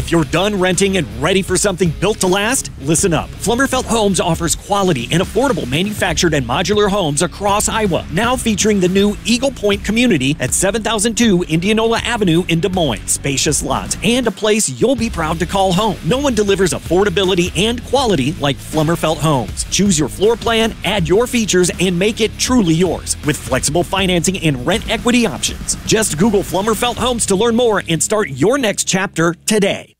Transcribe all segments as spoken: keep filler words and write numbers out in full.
If you're done renting and ready for something built to last, listen up. Flummerfelt Homes offers quality and affordable manufactured and modular homes across Iowa, now featuring the new Eagle Point community at seven thousand two Indianola Avenue in Des Moines. Spacious lots and a place you'll be proud to call home. No one delivers affordability and quality like Flummerfelt Homes. Choose your floor plan, add your features, and make it truly yours with flexible financing and rent equity options. Just Google Flummerfelt Homes to learn more and start your next chapter today.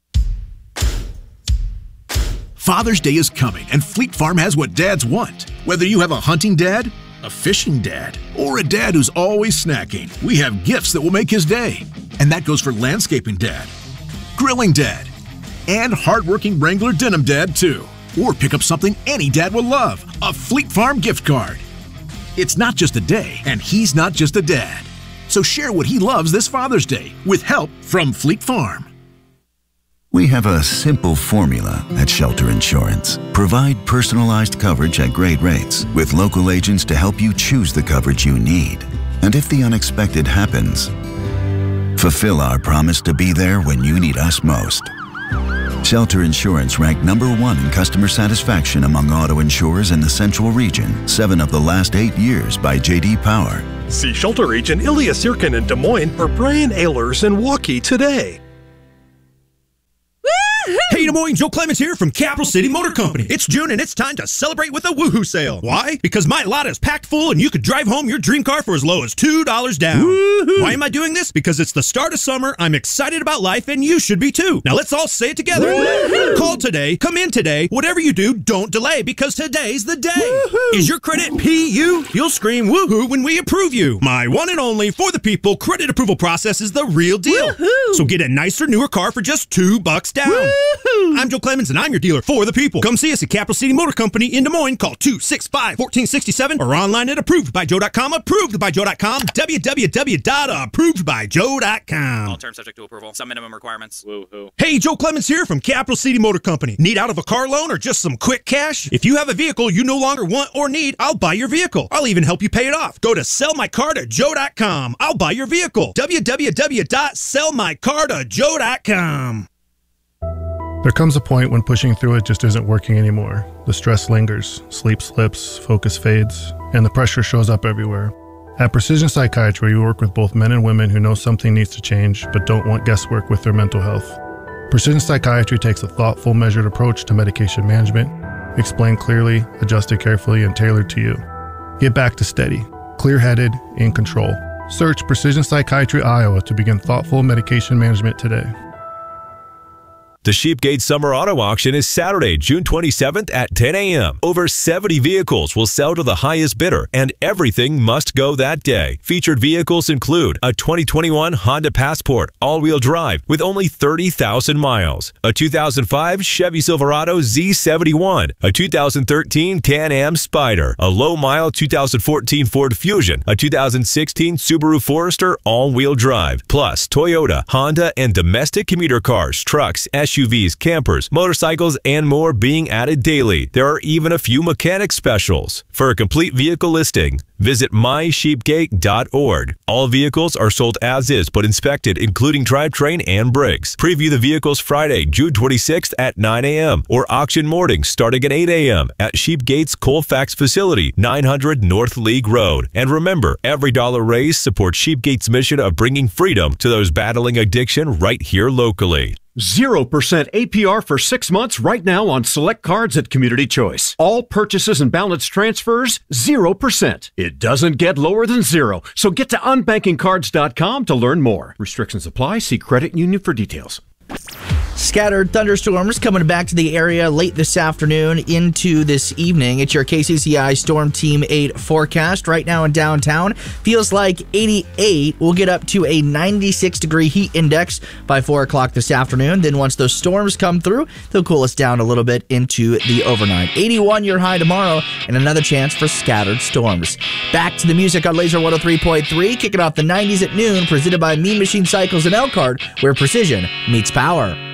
Father's Day is coming, and Fleet Farm has what dads want. Whether you have a hunting dad, a fishing dad, or a dad who's always snacking, we have gifts that will make his day. And that goes for landscaping dad, grilling dad, and hardworking Wrangler denim dad too. Or pick up something any dad will love, a Fleet Farm gift card. It's not just a day, and he's not just a dad. So share what he loves this Father's Day with help from Fleet Farm. We have a simple formula at Shelter Insurance. Provide personalized coverage at great rates with local agents to help you choose the coverage you need. And if the unexpected happens, fulfill our promise to be there when you need us most. Shelter Insurance ranked number one in customer satisfaction among auto insurers in the Central Region, seven of the last eight years by J D Power. See Shelter Agent Ilya Sirkin in Des Moines or Brian Ehlers in Waukee today. Hey Des Moines, Joe Clemens here from Capital City Motor Company. It's June and it's time to celebrate with a woohoo sale. Why? Because my lot is packed full and you could drive home your dream car for as low as two dollars down. Woo-hoo. Why am I doing this? Because it's the start of summer, I'm excited about life, and you should be too. Now let's all say it together. Woo-hoo. Call today, come in today, whatever you do, don't delay, because today's the day. Woo-hoo. Is your credit P U? You'll scream woohoo when we approve you. My one and only for the people credit approval process is the real deal. Woo-hoo. So get a nicer, newer car for just two bucks down. Woo-hoo. I'm Joe Clemens, and I'm your dealer for the people. Come see us at Capital City Motor Company in Des Moines. Call two six five, one four six seven or online at approved by joe dot com. approved by joe dot com. w w w dot approved by joe dot com. All terms subject to approval. Some minimum requirements. Woo-hoo. Hey, Joe Clemens here from Capital City Motor Company. Need out of a car loan or just some quick cash? If you have a vehicle you no longer want or need, I'll buy your vehicle. I'll even help you pay it off. Go to sell my car to joe dot com. I'll buy your vehicle. w w w dot sell my car to joe dot com. There comes a point when pushing through it just isn't working anymore. The stress lingers, sleep slips, focus fades, and the pressure shows up everywhere. At Precision Psychiatry, we work with both men and women who know something needs to change but don't want guesswork with their mental health. Precision Psychiatry takes a thoughtful, measured approach to medication management, explained clearly, adjusted carefully, and tailored to you. Get back to steady, clear-headed, in control. Search Precision Psychiatry Iowa to begin thoughtful medication management today. The Sheepgate Summer Auto Auction is Saturday, June twenty-seventh at ten a m Over seventy vehicles will sell to the highest bidder, and everything must go that day. Featured vehicles include a twenty twenty-one Honda Passport all-wheel drive with only thirty thousand miles, a two thousand five Chevy Silverado Z seventy-one, a two thousand thirteen Can-Am Spyder, a low-mile two thousand fourteen Ford Fusion, a two thousand sixteen Subaru Forester all-wheel drive, plus Toyota, Honda, and domestic commuter cars, trucks, S U Vs, campers, motorcycles, and more being added daily. There are even a few mechanic specials. For a complete vehicle listing, visit my sheepgate dot org. All vehicles are sold as is but inspected, including drivetrain and brakes. Preview the vehicles Friday, June twenty-sixth at nine a m or auction mornings starting at eight a m at Sheepgate's Colfax facility, nine hundred North League Road. And remember, every dollar raised supports Sheepgate's mission of bringing freedom to those battling addiction right here locally. zero percent A P R for six months right now on select cards at Community Choice. All purchases and balance transfers, zero percent. It doesn't get lower than zero, so get to unbanking cards dot com to learn more. Restrictions apply. See credit union for details. Scattered thunderstorms coming back to the area late this afternoon into this evening. It's your K C C I Storm Team eight forecast. Right now in downtown, feels like eighty-eight. We'll get up to a ninety-six degree heat index by four o'clock this afternoon. Then once those storms come through, they'll cool us down a little bit into the overnight. eighty-one your high tomorrow, and another chance for scattered storms. Back to the music on Laser one oh three point three, kicking off the nineties at noon, presented by Mean Machine Cycles in Elkhart, where precision meets power.